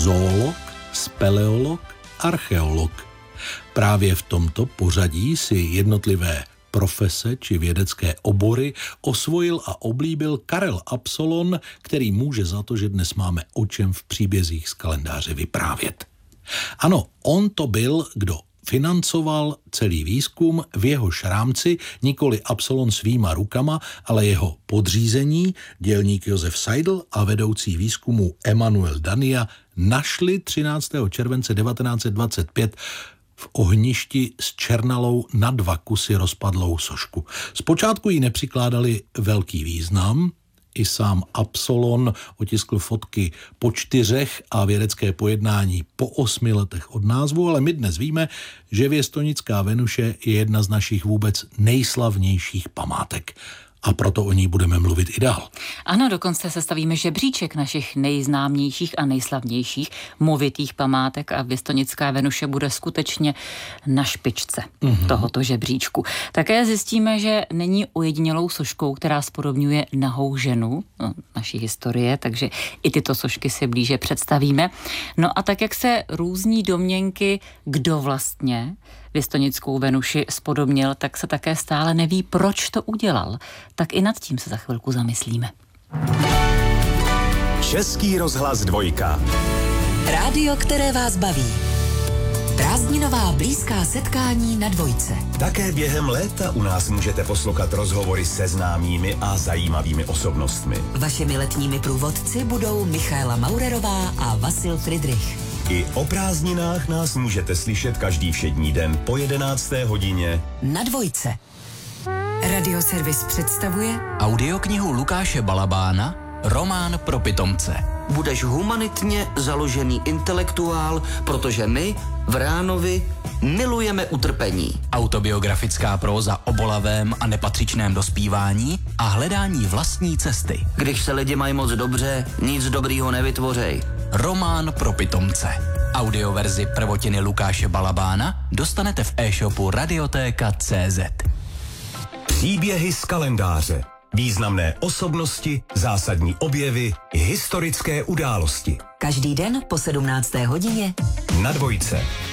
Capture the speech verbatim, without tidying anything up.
zoolog, speleolog, archeolog. Právě v tomto pořadí si jednotlivé profese či vědecké obory osvojil a oblíbil Karel Absolon, který může za to, že dnes máme o čem v příbězích z kalendáře vyprávět. Ano, on to byl, kdo financoval celý výzkum, v jehož rámci nikoli Absolon svýma rukama, ale jeho podřízení, dělník Josef Seidl a vedoucí výzkumu Emanuel Dania našli třináctého července devatenáct set dvacet pět v ohništi s černalou na dva kusy rozpadlou sošku. Zpočátku jí nepřikládali velký význam, i sám Absolon otiskl fotky po čtyřech a vědecké pojednání po osmi letech od názvu, ale my dnes víme, že Věstonická Venuše je jedna z našich vůbec nejslavnějších památek. A proto o ní budeme mluvit i dál. Ano, dokonce sestavíme žebříček našich nejznámějších a nejslavnějších movitých památek a Věstonická Venuše bude skutečně na špičce mm-hmm. tohoto žebříčku. Také zjistíme, že není ojedinělou soškou, která spodobňuje nahou ženu, no, naší historie, takže i tyto sošky si blíže představíme. No a tak, jak se různí domněnky, kdo vlastně Věstonickou Venuši spodobnil, tak se také stále neví, proč to udělal. Tak i nad tím se za chvilku zamyslíme. Český rozhlas dvojka. Rádio, které vás baví. Prázdninová blízká setkání na dvojce. Také během léta u nás můžete poslouchat rozhovory se známými a zajímavými osobnostmi. Vašimi letními průvodci budou Michaela Maurerová a Vasil Friedrich. I o prázdninách nás můžete slyšet každý všední den po jedenácté hodině na dvojce. Radioservis představuje audioknihu Lukáše Balabána Román pro pitomce. Budeš humanitně založený intelektuál, protože my v Ránovi milujeme utrpení. Autobiografická próza o bolavém a nepatřičném dospívání a hledání vlastní cesty. Když se lidi mají moc dobře, nic dobrýho nevytvořej. Román pro pitomce. Audioverzi prvotiny Lukáše Balabána dostanete v e-shopu radiotéka tečka cé zet. Příběhy z kalendáře. Významné osobnosti, zásadní objevy, historické události. Každý den po sedmnácté hodině na dvojce.